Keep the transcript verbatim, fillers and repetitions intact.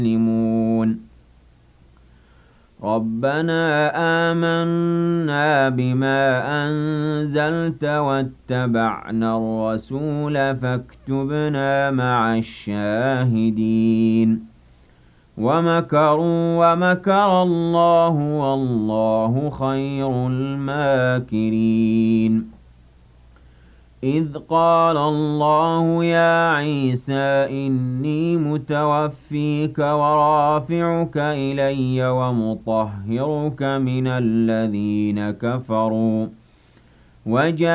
يسلمون ربنا آمنا بما أنزلت واتبعنا الرسول فاكتبنا مع الشاهدين ومكروا ومكر الله والله خير الماكرين إذ قال الله يا عيسى إني متوفيك ورافعك إلي ومطهرك من الذين كفروا وجعلك